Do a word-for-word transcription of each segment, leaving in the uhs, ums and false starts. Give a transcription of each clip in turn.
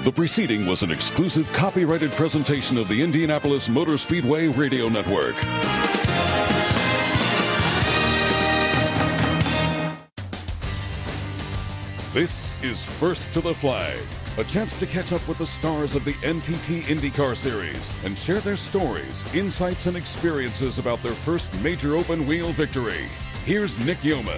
The preceding was an exclusive copyrighted presentation of the Indianapolis Motor Speedway Radio Network. This is First to the Flag, a chance to catch up with the stars of the N T T IndyCar Series and share their stories, insights, and experiences about their first major open-wheel victory. Here's Nick Yeoman.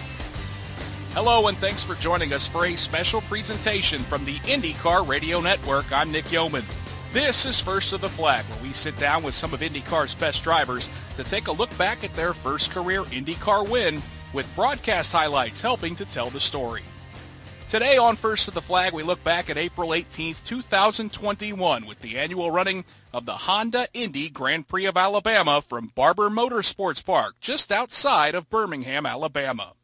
Hello, and thanks for joining us for a special presentation from the IndyCar Radio Network. I'm Nick Yeoman. This is First to the Flag, where we sit down with some of IndyCar's best drivers to take a look back at their first career IndyCar win, with broadcast highlights helping to tell the story. Today on First to the Flag, we look back at April eighteenth, two thousand twenty-one with the annual running of the Honda Indy Grand Prix of Alabama from Barber Motorsports Park, just outside of Birmingham, Alabama.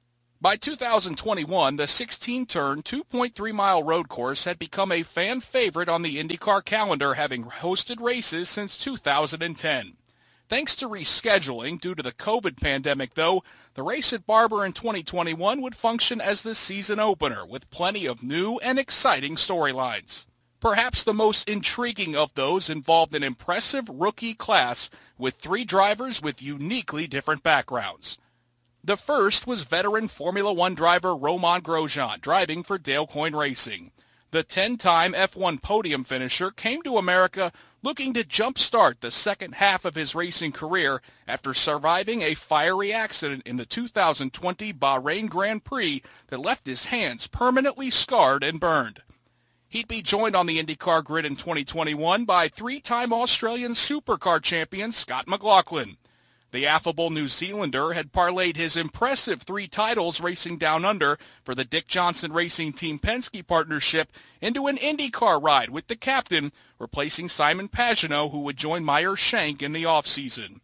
By two thousand twenty-one, the sixteen-turn, two point three mile road course had become a fan favorite on the IndyCar calendar, having hosted races since two thousand ten. Thanks to rescheduling due to the COVID pandemic, though, the race at Barber in twenty twenty-one would function as the season opener, with plenty of new and exciting storylines. Perhaps the most intriguing of those involved an impressive rookie class with three drivers with uniquely different backgrounds. The first was veteran Formula One driver Romain Grosjean, driving for Dale Coyne Racing. The ten-time F one podium finisher came to America looking to jumpstart the second half of his racing career after surviving a fiery accident in the two thousand twenty Bahrain Grand Prix that left his hands permanently scarred and burned. He'd be joined on the IndyCar grid in twenty twenty-one by three-time Australian Supercar champion Scott McLaughlin. The affable New Zealander had parlayed his impressive three titles racing down under for the Dick Johnson Racing Team Penske partnership into an IndyCar ride with the captain, replacing Simon Pagenaud, who would join Meyer Shank in the offseason.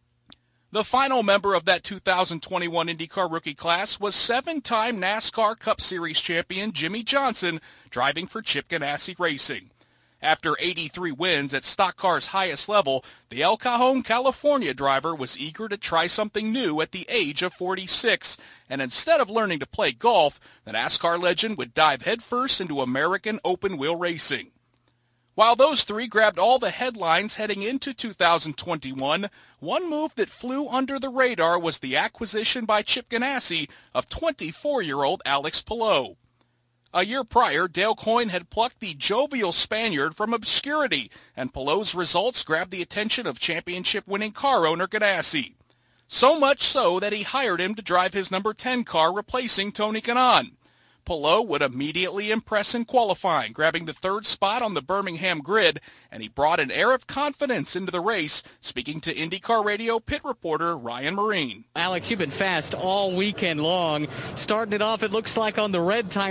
The final member of that two thousand twenty-one IndyCar rookie class was seven-time NASCAR Cup Series champion Jimmy Johnson, driving for Chip Ganassi Racing. After eighty-three wins at Stock Car's highest level, the El Cajon, California driver was eager to try something new at the age of forty-six, and instead of learning to play golf, the NASCAR legend would dive headfirst into American open-wheel racing. While those three grabbed all the headlines heading into two thousand twenty-one, one move that flew under the radar was the acquisition by Chip Ganassi of twenty-four-year-old Alex Palou. A year prior, Dale Coyne had plucked the jovial Spaniard from obscurity, and Palou's results grabbed the attention of championship-winning car owner Ganassi. So much so that he hired him to drive his number ten car, replacing Tony Kanaan. Palou would immediately impress in qualifying, grabbing the third spot on the Birmingham grid, and he brought an air of confidence into the race, speaking to IndyCar Radio pit reporter Ryan Marine. Alex, you've been fast all weekend long. Starting it off, it looks like on the red tire.